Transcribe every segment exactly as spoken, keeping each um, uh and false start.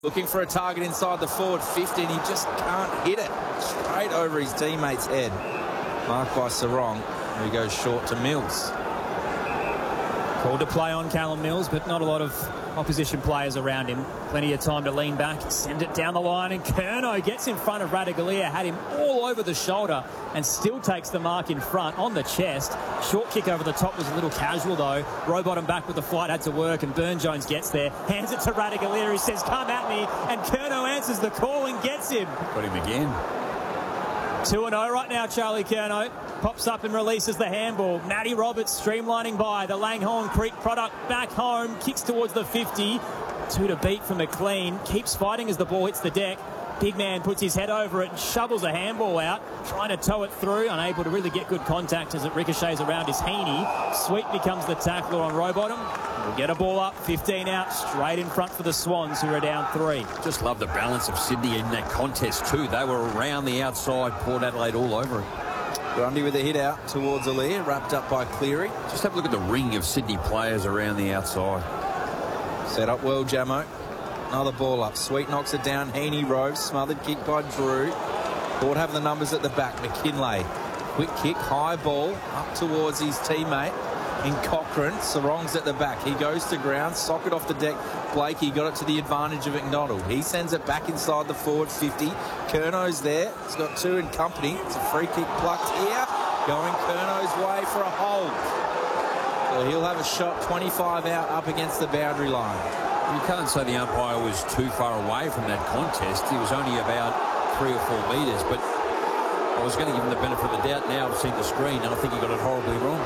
Looking for a target inside the forward fifty, and he just can't hit it. Straight over his teammate's head. Marked by Sarong. He goes short to Mills. Called to play on Callum Mills, but not a lot of opposition players around him. Plenty of time to lean back, send it down the line, and Curnow gets in front of Ratugolea, had him all over the shoulder, and still takes the mark in front on the chest. Short kick over the top was a little casual, though. Rowbottom back with the flight had to work, and Burne-Jones gets there, hands it to Ratugolea, who says, come at me, and Curnow answers the call and gets him. Got him again. two and oh right now, Charlie Curnow. Pops up and releases the handball. Matty Roberts streamlining by. The Langhorne Creek product back home. Kicks towards the fifty. Two to beat for McLean. Keeps fighting as the ball hits the deck. Big man puts his head over it and shovels a handball out. Trying to tow it through. Unable to really get good contact as it ricochets around his Heaney. Sweet becomes the tackler on Rowbottom. We'll get a ball up. fifteen out. Straight in front for the Swans, who are down three. Just love the balance of Sydney in that contest too. They were around the outside. Port Adelaide all over it. Grundy with a hit out towards Aliir, wrapped up by Cleary. Just have a look at the ring of Sydney players around the outside. Set up well, Jamo. Another ball up. Sweet knocks it down. Heaney roves. Smothered kick by Drew. Port have the numbers at the back. McKinlay. Quick kick. High ball. Up towards his teammate in Cochrane. Sarong's at the back. He goes to ground. Socket off the deck. Blakey got it to the advantage of McDonald. He sends it back inside the forward fifty. Curnow's there. He's got two in company. It's a free kick plucked here. Going Curnow's way for a hold. So he'll have a shot twenty-five out up against the boundary line. You can't say the umpire was too far away from that contest. He was only about three or four metres, but I was going to give him the benefit of the doubt. Now I've seen the screen, and I think he got it horribly wrong.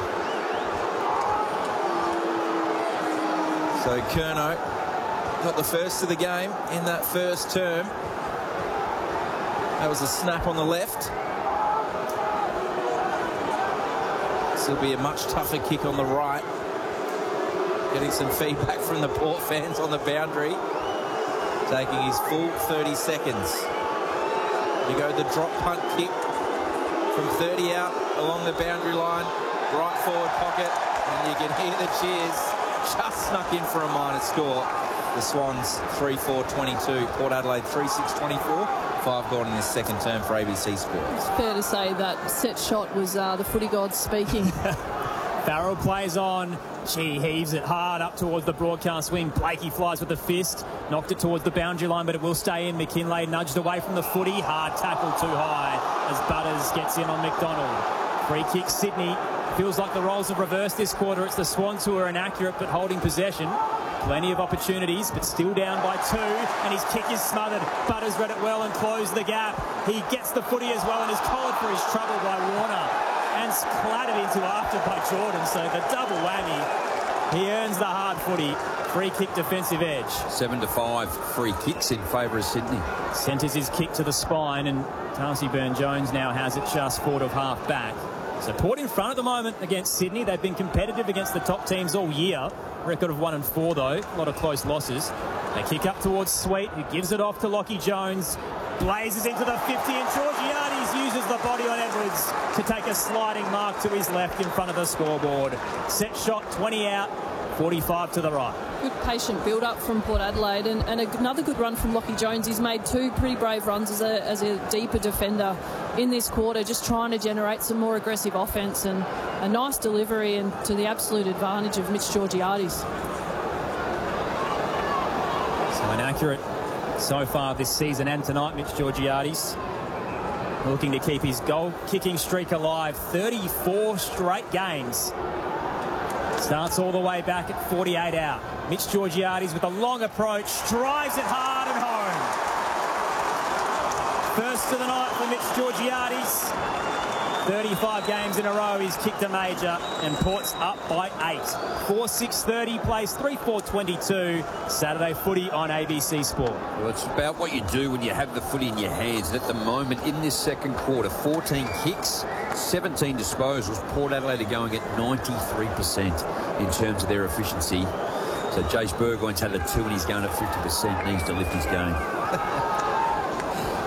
So Curnow got the first of the game in that first term. That was a snap on the left. This will be a much tougher kick on the right. Getting some feedback from the Port fans on the boundary. Taking his full thirty seconds. You go the drop punt kick from thirty out along the boundary line. Right forward pocket. And you can hear the cheers. Just snuck in for a minor score. The Swans three four twenty-two. Port Adelaide three six twenty-four. Five gone in this second term for A B C Sport. It's fair to say that set shot was uh, the footy gods speaking. Farrell plays on. Gee, heaves it hard up towards the broadcast wing. Blakey flies with the fist. Knocked it towards the boundary line, but it will stay in. McKinlay nudged away from the footy. Hard tackle too high as Butters gets in on McDonald. Free kick Sydney. Feels like the roles have reversed this quarter. It's the Swans who are inaccurate but holding possession. Plenty of opportunities, but still down by two. And his kick is smothered. Butters read it well and closed the gap. He gets the footy as well and is collared for his trouble by Warner. And clattered into after by Jordan. So the double whammy. He earns the hard footy. Free kick defensive edge. Seven to five free kicks in favour of Sydney. Centres his kick to the spine, and Darcy Burne-Jones now has it just forward of half back. So Port in front at the moment against Sydney. They've been competitive against the top teams all year. Record of one and four though. A lot of close losses. They kick up towards Sweet, who gives it off to Lockie Jones. Blazes into the fifty, and Georgiades uses the body on Edwards to take a sliding mark to his left in front of the scoreboard. Set shot, twenty out, forty-five to the right. Good patient build-up from Port Adelaide, and, and another good run from Lockie Jones. He's made two pretty brave runs as a, as a deeper defender in this quarter, just trying to generate some more aggressive offence, and a nice delivery and to the absolute advantage of Mitch Georgiades. So inaccurate so far this season and tonight, Mitch Georgiades. Looking to keep his goal-kicking streak alive. thirty-four straight games. Starts all the way back at forty-eight out. Mitch Georgiades with a long approach. Drives it hard and home. First of the night for Mitch Georgiades. thirty-five games in a row he's kicked a major, and Port's up by eight. four six thirty plays three four twenty-two. Saturday footy on A B C Sport. Well, it's about what you do when you have the footy in your hands. And at the moment in this second quarter, fourteen kicks, seventeen disposals. Port Adelaide are going at ninety-three percent in terms of their efficiency. So Jace Burgoyne's had a two and he's going at fifty percent. Needs to lift his game.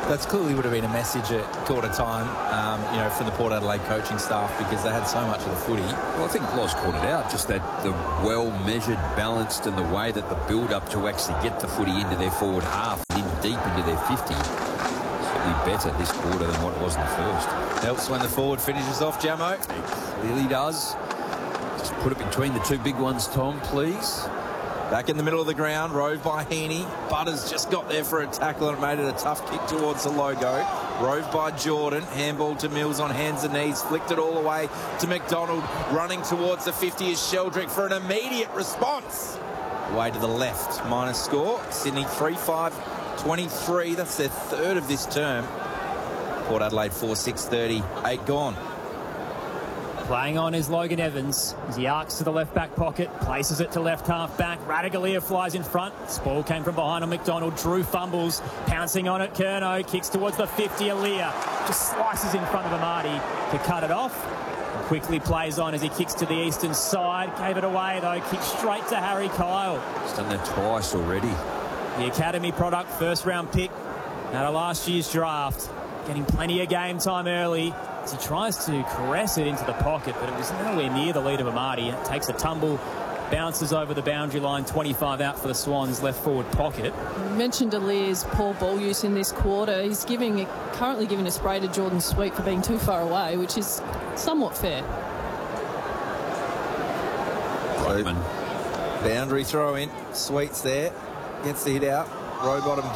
That's clearly would have been a message at quarter time, um, you know, from the Port Adelaide coaching staff, because they had so much of the footy. Well, I think Loz called it out, just that the well-measured, balanced, and the way that the build-up to actually get the footy into their forward half and in deep into their fifty certainly better this quarter than what it was in the first. Helps when the forward finishes off, Jamo. It clearly does. Just put it between the two big ones, Tom, please. Back in the middle of the ground, rove by Heaney. Butters just got there for a tackle and made it a tough kick towards the logo. Rove by Jordan. Handball to Mills on hands and knees. Flicked it all the way to McDonald. Running towards the fifty is Sheldrick for an immediate response. Way to the left. Minus score. Sydney three five twenty-three. That's their third of this term. Port Adelaide four six thirty. Eight gone. Playing on is Logan Evans as he arcs to the left back pocket, places it to left half back. Radaglia flies in front. Ball came from behind on McDonald. Drew fumbles, pouncing on it. Curnow kicks towards the fifty. Aaliyah just slices in front of Amati to cut it off. And quickly plays on as he kicks to the eastern side. Gave it away though. Kicked straight to Harry Kyle. He's done that twice already. The Academy product, first round pick out of last year's draft. Getting plenty of game time early. He tries to caress it into the pocket, but it was nowhere near the lead of Amati. It takes a tumble, bounces over the boundary line, twenty-five out for the Swans, left forward pocket. You mentioned Alia's poor ball use in this quarter. He's giving currently giving a spray to Jordan Sweet for being too far away, which is somewhat fair. So, boundary throw in. Sweet's there. Gets the hit out. Row bottom